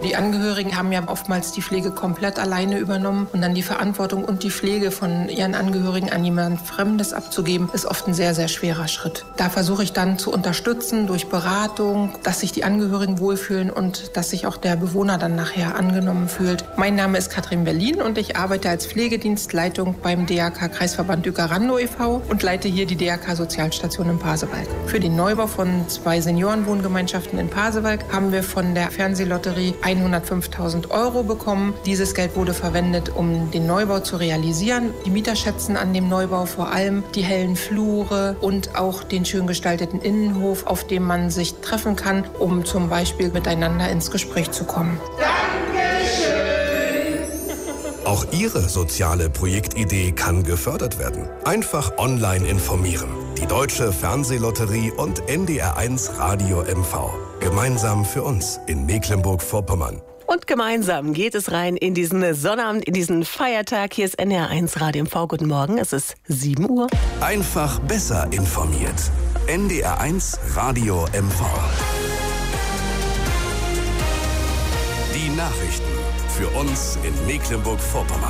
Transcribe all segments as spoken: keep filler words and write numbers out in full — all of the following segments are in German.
Die Angehörigen haben ja oftmals die Pflege komplett alleine übernommen und dann die Verantwortung und die Pflege von ihren Angehörigen an jemand Fremdes abzugeben, ist oft ein sehr, sehr schwerer Schritt. Da versuche ich dann zu unterstützen durch Beratung, dass sich die Angehörigen wohlfühlen und dass sich auch der Bewohner dann nachher angenommen fühlt. Mein Name ist Katrin Berlin und ich arbeite als Pflegedienstleitung beim D R K Kreisverband Uecker-Randow e V und leite hier die D R K Sozialstation in Pasewalk. Für den Neubau von zwei Seniorenwohngemeinschaften in Pasewalk haben wir von der Fernsehlotterie hundertfünftausend Euro bekommen. Dieses Geld wurde verwendet, um den Neubau zu realisieren. Die Mieter schätzen an dem Neubau vor allem die hellen Flure und auch den schön gestalteten Innenhof, auf dem man sich treffen kann, um zum Beispiel miteinander ins Gespräch zu kommen. Auch Ihre soziale Projektidee kann gefördert werden. Einfach online informieren. Die Deutsche Fernsehlotterie und N D R eins Radio M V. Gemeinsam für uns in Mecklenburg-Vorpommern. Und gemeinsam geht es rein in diesen Sonnabend, in diesen Feiertag. Hier ist N D R eins Radio M V. Guten Morgen, es ist sieben Uhr. Einfach besser informiert. N D R eins Radio M V. Die Nachrichten für uns in Mecklenburg-Vorpommern.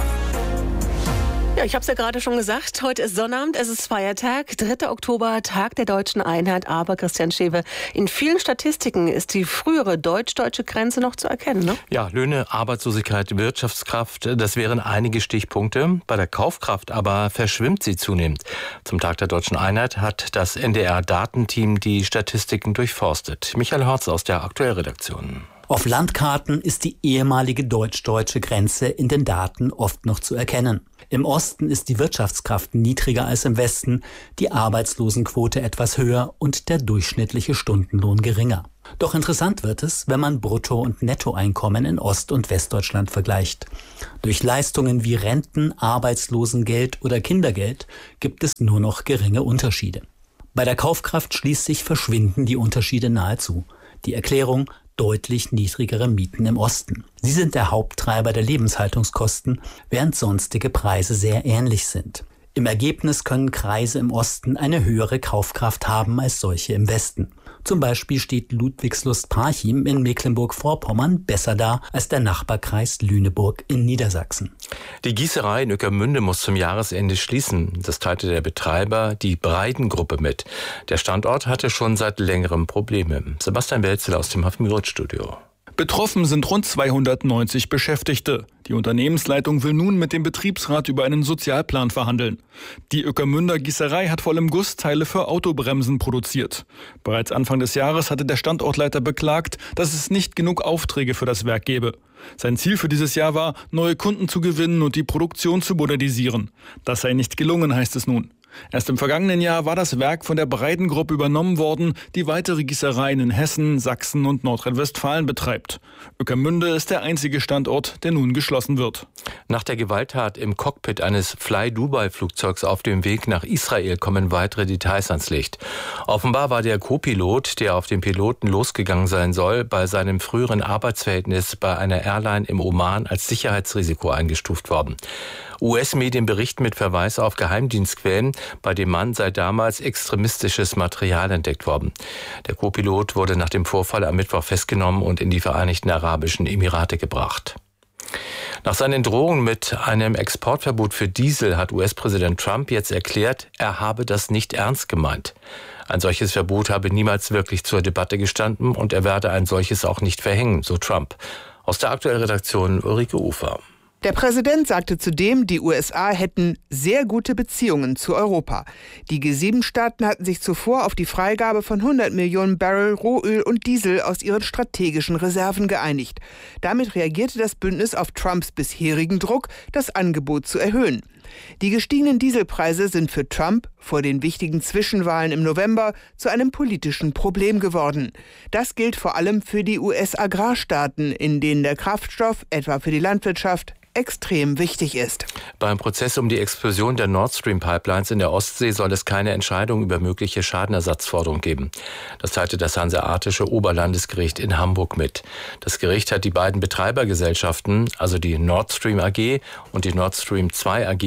Ja, ich habe es ja gerade schon gesagt, heute ist Sonnabend, es ist Feiertag, dritter Oktober, Tag der deutschen Einheit. Aber Christian Schewe, in vielen Statistiken ist die frühere deutsch-deutsche Grenze noch zu erkennen, ne? Ja, Löhne, Arbeitslosigkeit, Wirtschaftskraft, das wären einige Stichpunkte. Bei der Kaufkraft aber verschwimmt sie zunehmend. Zum Tag der deutschen Einheit hat das N D R-Datenteam die Statistiken durchforstet. Michael Horz aus der Aktuellredaktion. Auf Landkarten ist die ehemalige deutsch-deutsche Grenze in den Daten oft noch zu erkennen. Im Osten ist die Wirtschaftskraft niedriger als im Westen, die Arbeitslosenquote etwas höher und der durchschnittliche Stundenlohn geringer. Doch interessant wird es, wenn man Brutto- und Nettoeinkommen in Ost- und Westdeutschland vergleicht. Durch Leistungen wie Renten, Arbeitslosengeld oder Kindergeld gibt es nur noch geringe Unterschiede. Bei der Kaufkraft schließlich verschwinden die Unterschiede nahezu. Die Erklärung: deutlich niedrigere Mieten im Osten. Sie sind der Haupttreiber der Lebenshaltungskosten, während sonstige Preise sehr ähnlich sind. Im Ergebnis können Kreise im Osten eine höhere Kaufkraft haben als solche im Westen. Zum Beispiel steht Ludwigslust-Parchim in Mecklenburg-Vorpommern besser da als der Nachbarkreis Lüneburg in Niedersachsen. Die Gießerei in Ueckermünde muss zum Jahresende schließen. Das teilte der Betreiber, die Breiden-Gruppe, mit. Der Standort hatte schon seit längerem Probleme. Sebastian Welzel aus dem Hafenrot-Studio. Betroffen sind rund zweihundertneunzig Beschäftigte. Die Unternehmensleitung will nun mit dem Betriebsrat über einen Sozialplan verhandeln. Die Ueckermünder Gießerei hat vor allem Gussteile für Autobremsen produziert. Bereits Anfang des Jahres hatte der Standortleiter beklagt, dass es nicht genug Aufträge für das Werk gebe. Sein Ziel für dieses Jahr war, neue Kunden zu gewinnen und die Produktion zu modernisieren. Das sei nicht gelungen, heißt es nun. Erst im vergangenen Jahr war das Werk von der Breiden-Gruppe übernommen worden, die weitere Gießereien in Hessen, Sachsen und Nordrhein-Westfalen betreibt. Ueckermünde ist der einzige Standort, der nun geschlossen wird. Nach der Gewalttat im Cockpit eines Fly-Dubai-Flugzeugs auf dem Weg nach Israel kommen weitere Details ans Licht. Offenbar war der Co-Pilot, der auf den Piloten losgegangen sein soll, bei seinem früheren Arbeitsverhältnis bei einer Airline im Oman als Sicherheitsrisiko eingestuft worden. U S-Medien berichten mit Verweis auf Geheimdienstquellen, bei dem Mann sei damals extremistisches Material entdeckt worden. Der Co-Pilot wurde nach dem Vorfall am Mittwoch festgenommen und in die Vereinigten Arabischen Emirate gebracht. Nach seinen Drohungen mit einem Exportverbot für Diesel hat U S-Präsident Trump jetzt erklärt, er habe das nicht ernst gemeint. Ein solches Verbot habe niemals wirklich zur Debatte gestanden und er werde ein solches auch nicht verhängen, so Trump. Aus der Aktuellredaktion Ulrike Ufer. Der Präsident sagte zudem, die U S A hätten sehr gute Beziehungen zu Europa. Die G sieben Staaten hatten sich zuvor auf die Freigabe von hundert Millionen Barrel Rohöl und Diesel aus ihren strategischen Reserven geeinigt. Damit reagierte das Bündnis auf Trumps bisherigen Druck, das Angebot zu erhöhen. Die gestiegenen Dieselpreise sind für Trump vor den wichtigen Zwischenwahlen im November zu einem politischen Problem geworden. Das gilt vor allem für die U S-Agrarstaaten, in denen der Kraftstoff, etwa für die Landwirtschaft, extrem wichtig ist. Beim Prozess um die Explosion der Nord Stream Pipelines in der Ostsee soll es keine Entscheidung über mögliche Schadenersatzforderungen geben. Das teilte das Hanseatische Oberlandesgericht in Hamburg mit. Das Gericht hat die beiden Betreibergesellschaften, also die Nord Stream A G und die Nord Stream zwei A G,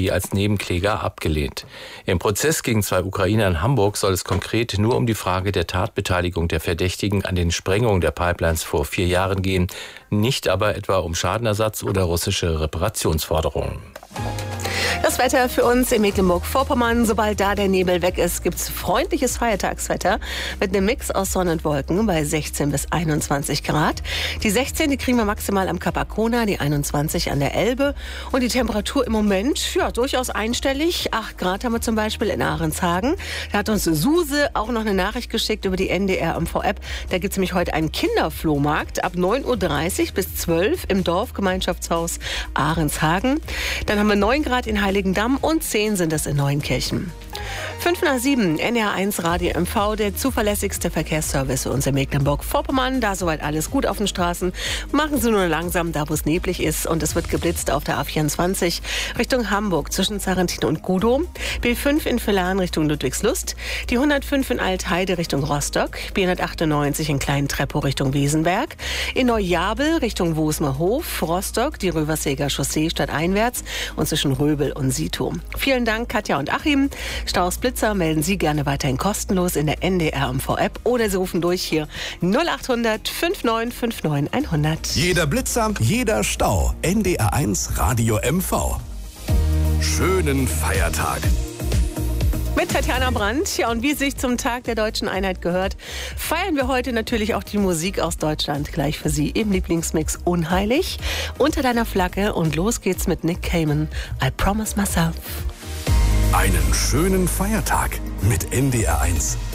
sie als Nebenkläger abgelehnt. Im Prozess gegen zwei Ukrainer in Hamburg soll es konkret nur um die Frage der Tatbeteiligung der Verdächtigen an den Sprengungen der Pipelines vor vier Jahren gehen, nicht aber etwa um Schadenersatz oder russische Reparationsforderungen. Das Wetter für uns in Mecklenburg-Vorpommern. Sobald da der Nebel weg ist, gibt's freundliches Feiertagswetter mit einem Mix aus Sonne und Wolken bei sechzehn bis einundzwanzig Grad. Die sechzehn, die kriegen wir maximal am Kap Arkona, die einundzwanzig an der Elbe. Und die Temperatur im Moment, ja, durchaus einstellig. acht Grad haben wir zum Beispiel in Ahrenshagen. Da hat uns Suse auch noch eine Nachricht geschickt über die N D R M V-App. Da gibt's nämlich heute einen Kinderflohmarkt ab neun Uhr dreißig bis zwölf im Dorfgemeinschaftshaus Ahrenshagen. Dann haben wir neun Grad in Heiligendamm und zehn sind es in Neunkirchen. fünf nach sieben, N D R eins Radio M V, der zuverlässigste Verkehrsservice für uns in Mecklenburg-Vorpommern. Da soweit alles gut auf den Straßen. Machen Sie nur langsam da, wo es neblig ist. Und es wird geblitzt auf der A vierundzwanzig Richtung Hamburg zwischen Sarrentin und Gudow. B fünf in Villern Richtung Ludwigslust. Die hundertfünf in Altheide Richtung Rostock. B hundertachtundneunzig in Kleintrepo Richtung Wesenberg. In Neujabel Richtung Wosmerhof. Rostock, die Röverseger Chaussee stadteinwärts und zwischen Röbel und Sito. Vielen Dank, Katja und Achim. Staus, Blitzer melden Sie gerne weiterhin kostenlos in der N D R M V-App oder Sie rufen durch hier null acht hundert neunundfünfzig neunundfünfzig hundert. Jeder Blitzer, jeder Stau. N D R eins Radio M V. Schönen Feiertag. Mit Tatjana Brandt. Ja, und wie sich zum Tag der Deutschen Einheit gehört, feiern wir heute natürlich auch die Musik aus Deutschland gleich für Sie im Lieblingsmix Unheilig. Unter deiner Flagge und los geht's mit Nick Cayman. I Promise Myself. Einen schönen Feiertag mit N D R eins.